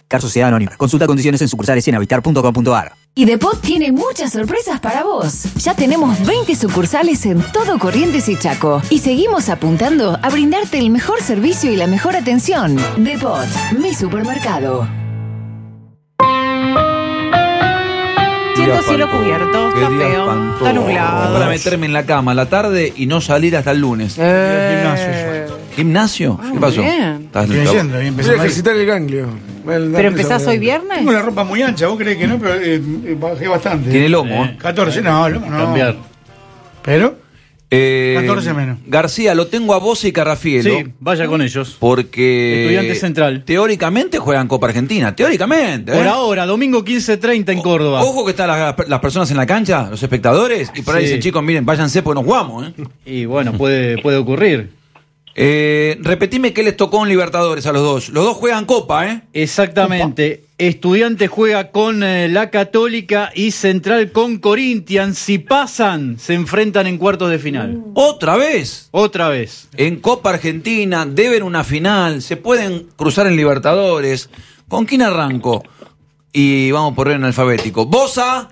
Car Sociedad Anónima. Consulta condiciones en sucursales y en habitar.com.ar. Y Depot tiene muchas sorpresas para vos. Ya tenemos 20 sucursales en todo Corrientes y Chaco. Y seguimos apuntando a brindarte el mejor servicio y la mejor atención. Depot, mi supermercado. Siento cielo cubierto, está feo, está nublado. Para meterme en la cama a la tarde y no salir hasta el lunes. ¿Gimnasio? ¿Qué pasó? Bien. Empecé a ejercitar el ganglio. ¿Pero empezás hoy viernes? Tengo la ropa muy ancha, vos creés que no, pero bajé bastante. Tiene lomo, ¿eh? 14, no, lomo no. Cambiar. Pero 14 menos. García, lo tengo a vos y Carrafielo. Sí, vaya con ellos. Porque Estudiante Central. Teóricamente juegan Copa Argentina. Teóricamente. Por ahora, domingo 15:30 en Córdoba. Ojo que están las personas en la cancha, los espectadores, y por ahí Sí. dicen, chicos, miren, váyanse porque nos jugamos. Y bueno, puede ocurrir. Repetime qué les tocó en Libertadores a los dos. Los dos juegan Copa, ¿eh? Exactamente. Estudiante juega con la Católica y Central con Corinthians. Si pasan, se enfrentan en cuartos de final. ¿Otra vez? Otra vez. En Copa Argentina, deben una final, se pueden cruzar en Libertadores. ¿Con quién arranco? Y vamos por orden alfabético. Bosa.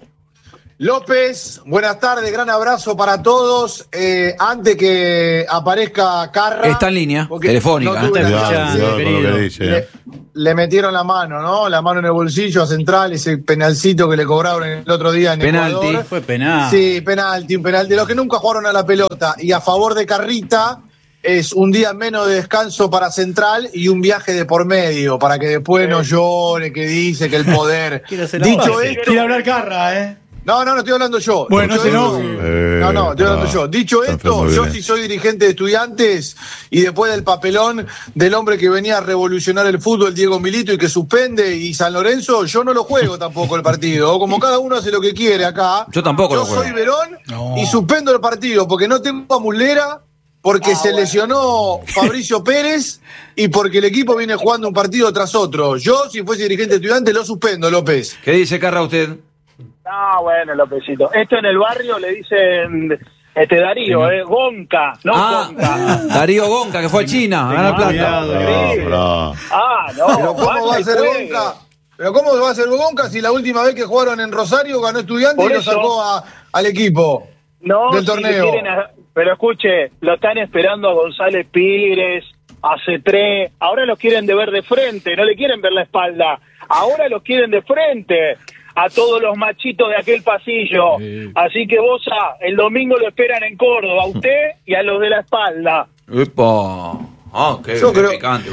López, buenas tardes, gran abrazo para todos. Antes que aparezca Carra. Está en línea, porque telefónica. no tuve la Cuidado, chance. cuidado con lo que dice. Le metieron la mano, ¿no? La mano en el bolsillo a Central, ese penalcito que le cobraron el otro día en Penalti. Ecuador. Fue penal. Sí, penalti, un penalti. De los que nunca jugaron a la pelota. Y a favor de Carrita, es un día menos de descanso para Central y un viaje de por medio, para que después no llore, que dice que el poder. Dicho esto. Quiere hablar Carra, ¿eh? No, estoy hablando yo. Bueno, Dicho ese no. esto- No, estoy hablando yo. Dicho esto, yo sí soy dirigente de Estudiantes y después del papelón del hombre que venía a revolucionar el fútbol, Diego Milito, y que suspende, y San Lorenzo, yo no lo juego tampoco el partido. Como cada uno hace lo que quiere acá. Yo tampoco lo Yo juego. soy Verón y suspendo el partido porque no tengo a Muslera, porque se lesionó Fabricio Pérez y porque el equipo viene jugando un partido tras otro. Yo, si fuese dirigente de Estudiantes, lo suspendo, López. ¿Qué dice Carra usted? Ah, bueno, Lópezito. Esto en el barrio le dicen Darío, Gonca, no Gonca. Darío Gonca, que fue a China, a ganar plata. No. Pero ¿cómo va a ser Gonca? Pero ¿cómo va a ser Gonca si la última vez que jugaron en Rosario ganó Estudiantes y lo sacó al equipo del torneo? Pero escuche, lo están esperando a González Pires, a Cetré. Ahora los quieren de ver de frente, no le quieren ver la espalda. Ahora los quieren de frente a todos los machitos de aquel pasillo. Así que vos el domingo lo esperan en Córdoba, a usted y a los de la espalda. ¡Epa! Yo creo- picante.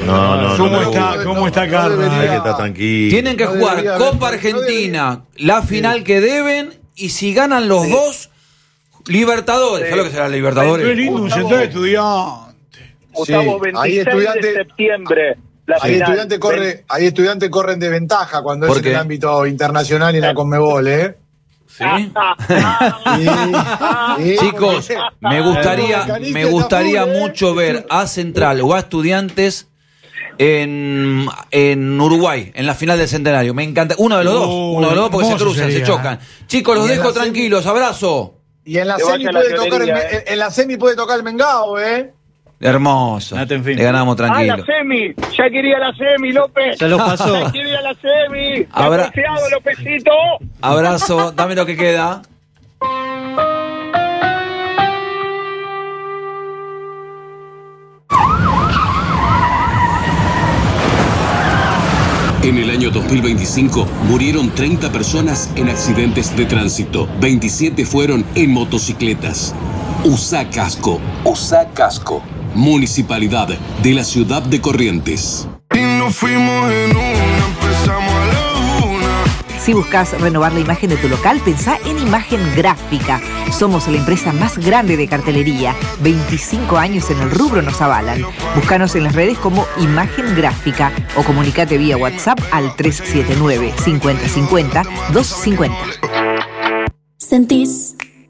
¿Cómo está Carla? Hay que estar tranquilo. Tienen que No jugar debería Copa haber- Argentina, la final que deben, y si ganan los dos, Libertadores. ¿Sabes lo que será Qué Libertadores? lindo un centro de estudiante. Gustavo, Sí, ahí 26 de septiembre. La Ahí final. Estudiantes corren de ventaja cuando ¿Por es en qué? el ámbito internacional y en la Conmebol, ¿eh? ¿Sí? Sí, Chicos, me gustaría está full, mucho ver a Central o a Estudiantes en Uruguay, en la final del Centenario. Me encanta. Uno de los dos porque se hermoso cruzan, sería. se chocan. Chicos, los Y en dejo la tranquilos. Abrazo. Y en la Que semi vaya la puede tocar llorería, en la semi puede tocar el Mengao, ¿eh? Hermoso. Nate, en fin. Le ganamos La tranquilo. semi, ya quería la semi, López. Ya lo pasó. Ya quería la semi. Habrá- Confiado, Lópezito. Abrazo. Dame lo que queda. En el año 2025 murieron 30 personas en accidentes de tránsito. 27 fueron en motocicletas. Usa casco. Usa casco. Municipalidad de la ciudad de Corrientes. Y nos fuimos en una, empezamos a la una. Si buscas renovar la imagen de tu local, pensá en Imagen Gráfica. Somos la empresa más grande de cartelería. 25 años en el rubro nos avalan. Búscanos en las redes como Imagen Gráfica o comunicate vía WhatsApp al 379 5050 250. Sentís